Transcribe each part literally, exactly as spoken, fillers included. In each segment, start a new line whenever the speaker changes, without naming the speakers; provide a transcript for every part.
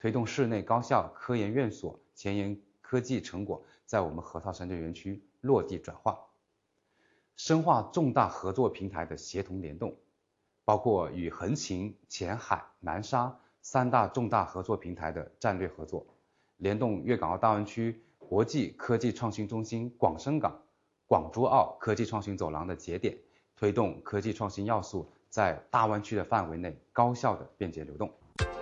推动市内高校科研院所前沿科技成果在我们河套深圳园区落地转化，深化重大合作平台的协同联动，包括与横琴、前海、南沙三大重大合作平台的战略合作，联动粤港澳大湾区国际科技创新中心广深港、广珠澳科技创新走廊的节点，推动科技创新要素在大灣區嘅範圍內高效的便捷流動。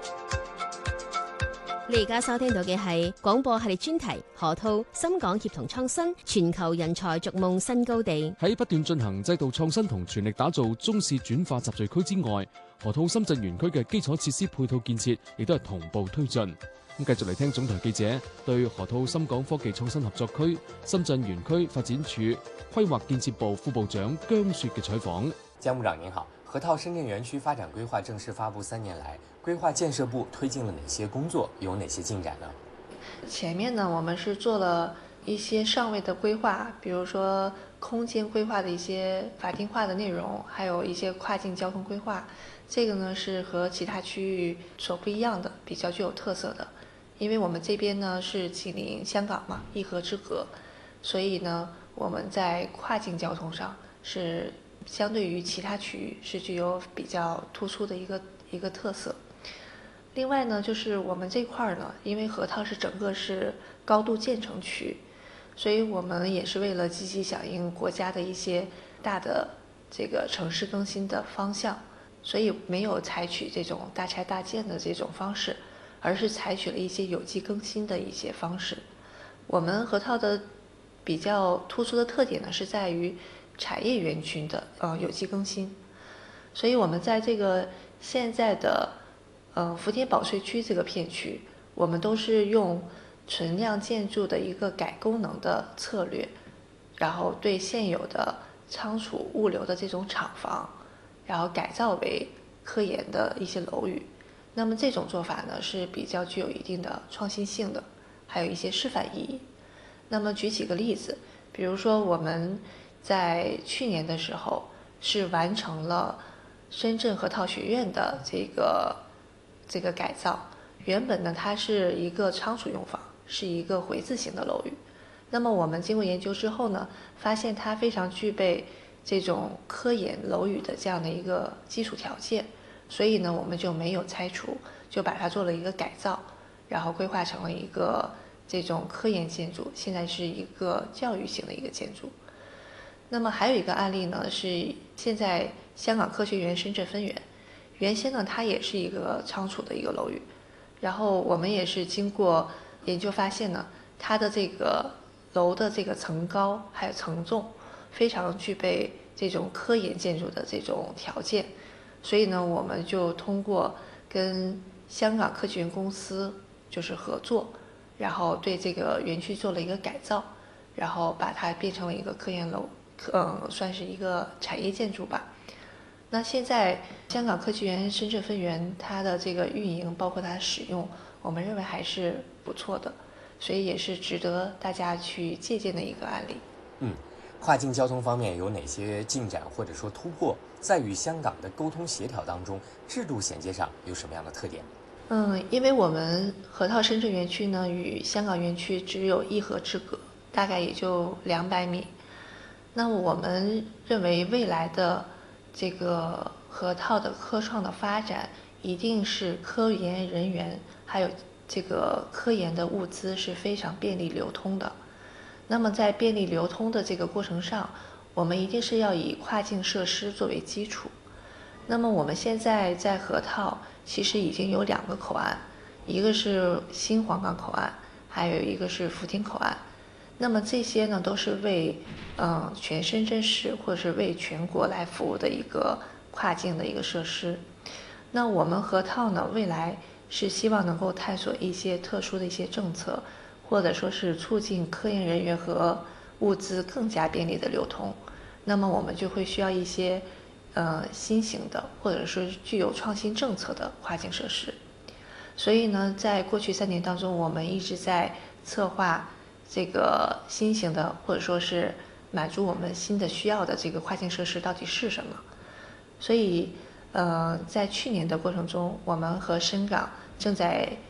你而家收聽到嘅係廣播系列專題《河套深港協同創新，全球人才逐夢新高地》。
喺不斷進行制度創新同全力打造中試轉化集聚區之外，河套深圳園區嘅基礎設施配套建設亦都係同步推進。咁繼續嚟聽總台記者對河套深港科技創新合作區深圳園區發展處規劃建設部副部長姜雪嘅採訪。
姜部長您好，河套深圳園區發展規劃正式發布三年來，規劃建設部推進了哪些工作，有哪些進展呢？
前面呢，我們是做了一些上位的規劃，比如說空間規劃的一些法定化的內容，還有一些跨境交通規劃。這個呢是和其他區域所不一樣的，比較具有特色的。因為我們這邊呢是緊鄰香港嘛，一河之隔，所以呢我們在跨境交通上是相對於其他區域是具有比較突出的一個一個特色。另外呢，就是我們這塊呢，因為河套是整個是高度建成區，所以我們也是為了積極響應國家的一些大的這個城市更新的方向，所以沒有採取這種大拆大建的這種方式，而是採取了一些有機更新的一些方式。我們河套的比較突出的特點呢，是在於產業園區的呃有機更新。所以我們在這個現在的呃福田保稅區這個片區，我們都是用存量建築的一個改功能的策略，然後對現有的倉儲物流的這種廠房，然後改造為科研的一些樓宇。那麼這種做法呢是比較具有一定的創新性的，還有一些示範意義。那麼舉幾個例子，比如說我們在去年的時候是完成了深圳河套學院的這個這個改造。原本呢它是一個倉儲用房，是一個回字形的樓宇。那麼我們經過研究之後呢，發現它非常具備這種科研樓宇的這樣的一個基礎條件。所以呢，我們就沒有拆除，就把它做了一個改造，然後規劃成了一個這種科研建築，現在是一個教育型的一個建築。那麼還有一個案例呢，是現在香港科學園深圳分園，原先呢它也是一個倉儲的一個樓宇，然後我們也是經過研究發現呢，它的這個樓的這個層高還有層重，非常具備這種科研建築的這種條件。所以呢，我們就通過跟香港科學園公司就是合作，然後對這個園區做了一個改造，然後把它變成了一個科研樓，嗯，算是一個產業建築吧。那現在香港科學園深圳分園它的這個運營，包括它的使用，我們認為還是不錯的，所以也是值得大家去借鑑的一個案例。
嗯，跨境交通方面有哪些進展或者說突破？在與香港的溝通協調當中，制度銜接上有什麼樣的特點？
嗯，因為我們河套深圳園區呢，與香港園區只有一河之隔，大概也就兩百米。那我們認為未來的這個河套的科創的發展，一定是科研人員還有這個科研的物資是非常便利流通的。那麼在便利流通的這個過程上，我們一定是要以跨境設施作為基礎。那麼我們現在在河套其實已經有兩個口岸，一個是新皇崗口岸，還有一個是福田口岸。那麼這些呢都是為嗯全深圳市或者是為全國來服務的一個跨境的一個設施。那我們河套呢未來是希望能夠探索一些特殊的一些政策，或者說是促進科研人員和物資更加便利的流通。那麼我們就會需要一些呃新型的或者是具有創新政策的跨境設施。所以呢，在過去三年當中，我們一直在策劃這個新型的或者說是滿足我們新的需要的這個跨境設施到底是什麼。所以呃在去年的過程中，我們和深港正在